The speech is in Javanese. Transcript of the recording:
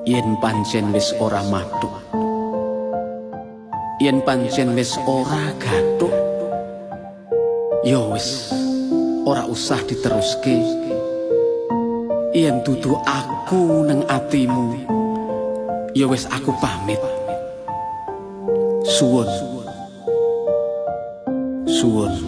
yen pancen wis ora matuk, yen pancen wis ora gathuk, ya wis ora usah diteruske. Yen dudu aku nang atimu, ya wis aku pamit. Suwun.